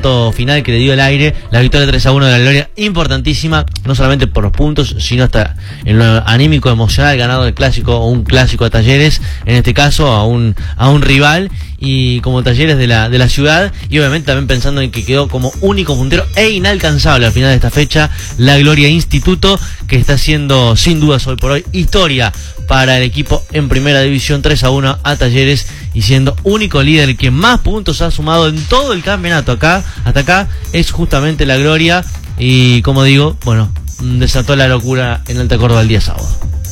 momento final que le dio el aire, la victoria 3-1 de la Gloria, importantísima, no solamente por los puntos, sino hasta en lo anímico, emocional, ganado el clásico, o un clásico a Talleres, en este caso a un rival, y como Talleres de la ciudad, y obviamente también pensando en que quedó como único puntero e inalcanzable al final de esta fecha, la Gloria Instituto, que está haciendo sin dudas hoy por hoy historia para el equipo en primera división, 3-1 a Talleres, y siendo único líder, el que más puntos ha sumado en todo el campeonato hasta acá es justamente la Gloria, y como digo, bueno, desató la locura en Alta Córdoba el día sábado.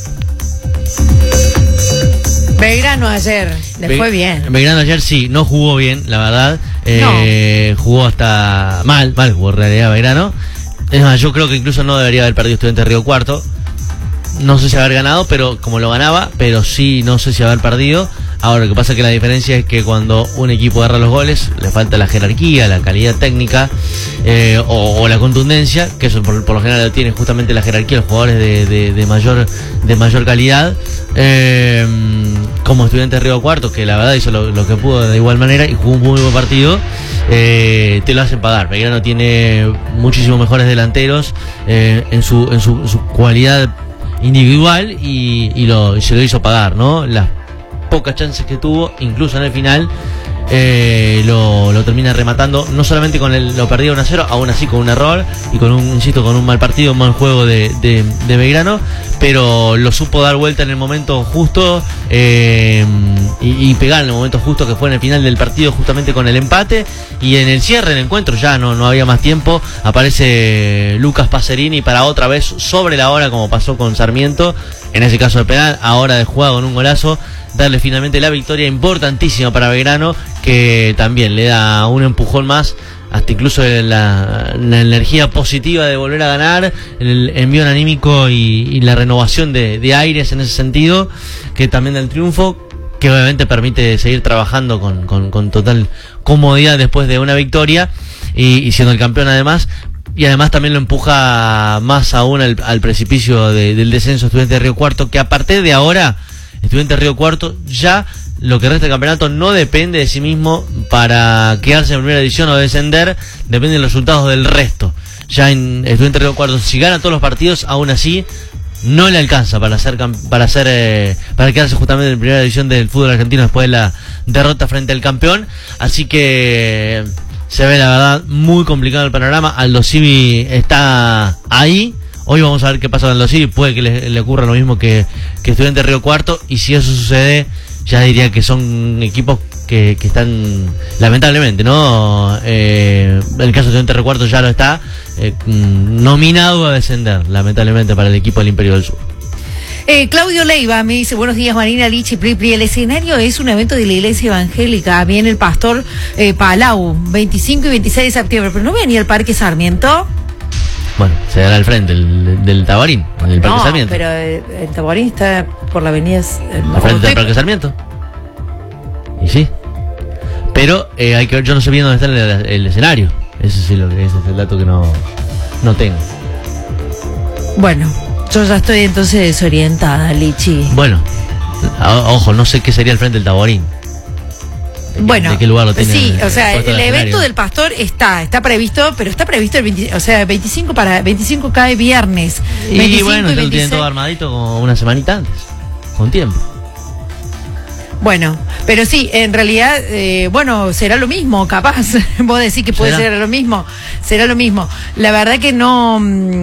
Belgrano ayer, le fue bien. Belgrano ayer sí, no jugó bien, la verdad. No. Jugó hasta mal jugó en realidad Belgrano. Es más, yo creo que incluso no debería haber perdido Estudiantes Río Cuarto. No sé si haber ganado, pero como lo ganaba, pero sí no sé si haber perdido. Ahora, lo que pasa es que la diferencia es que cuando un equipo agarra los goles, le falta la jerarquía, la calidad técnica o la contundencia, que eso por lo general lo tiene justamente la jerarquía, los jugadores de mayor calidad, como Estudiantes Río Cuarto, que la verdad hizo lo que pudo de igual manera y jugó un muy buen partido. Te lo hacen pagar. Belgrano tiene muchísimos mejores delanteros en su cualidad individual y se lo hizo pagar, ¿no? Las pocas chances que tuvo, incluso en el final, lo termina rematando, no solamente lo perdió 1-0, aún así con un error y con un mal partido, un mal juego de Belgrano, pero lo supo dar vuelta en el momento justo y pegar en el momento justo, que fue en el final del partido, justamente con el empate, y en el cierre del encuentro ya no había más tiempo, aparece Lucas Pacerini para otra vez sobre la hora, como pasó con Sarmiento, en ese caso de penal, ahora de jugada con un golazo, darle finalmente la victoria importantísima para Belgrano, que también le da un empujón más, hasta incluso la energía positiva de volver a ganar, el envío anímico y la renovación de aires en ese sentido, que también da el triunfo, que obviamente permite seguir trabajando con total comodidad después de una victoria y siendo el campeón además. Y además también lo empuja más aún al precipicio del descenso Estudiantes de Río Cuarto, que a partir de ahora Estudiantes de Río Cuarto ya lo que resta del campeonato no depende de sí mismo para quedarse en primera división o descender, depende de los resultados del resto. Ya en Estudiantes de Río Cuarto, si gana todos los partidos, aún así no le alcanza para quedarse justamente en primera división del fútbol argentino después de la derrota frente al campeón. Así que se ve la verdad muy complicado el panorama. Aldo Civi está ahí. Hoy vamos a ver qué pasa con Aldo Civi. Puede que le ocurra lo mismo que Estudiantes de Río Cuarto, y si eso sucede, ya diría que son equipos que están, lamentablemente, ¿no? El caso de Estudiantes de Río Cuarto ya lo está nominado a descender, lamentablemente, para el equipo del Imperio del Sur. Claudio Leiva me dice: buenos días, Marina, Lichi, Pripri. El escenario es un evento de la Iglesia Evangélica. Viene el pastor Palau, 25 y 26 de septiembre. Pero no viene ni el Parque Sarmiento. Bueno, se dará al frente del Taborín, en el Parque Sarmiento. Pero el Taborín está por la avenida. Al frente del Parque Sarmiento. Y sí. Pero hay que ver, yo no sé bien dónde está el escenario. Ese es el dato que no tengo. Bueno, yo ya estoy entonces desorientada, Lichi. Bueno, ojo, no sé qué sería el frente del Taborín. Bueno, ¿de qué lugar lo tiene? Sí, o sea, el evento del pastor está previsto, pero está previsto el 25 cae viernes. Y bueno, ya lo tienen todo armadito como una semanita antes, con tiempo. Bueno, pero sí, en realidad, bueno, será lo mismo, capaz. Vos decís que puede ser lo mismo. Será lo mismo. La verdad que no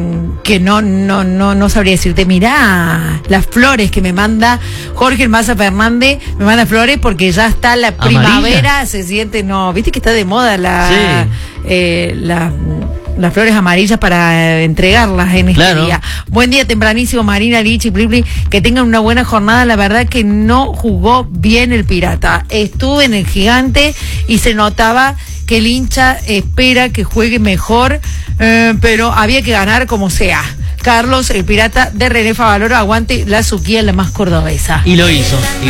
sabría decirte. Mirá las flores que me manda Jorge el Maza Fernández. Me manda flores porque ya está la primavera. Amarilla. Se siente, viste que está de moda las flores amarillas para entregarlas en este día. Buen día tempranísimo, Marina, Lichi, Plipli, que tengan una buena jornada. La verdad que no jugó bien el Pirata. Estuve en el Gigante y se notaba que el hincha espera que juegue mejor, pero había que ganar como sea. Carlos, el Pirata de René Favaloro, aguante la Suquía, la más cordobesa. Y lo hizo, y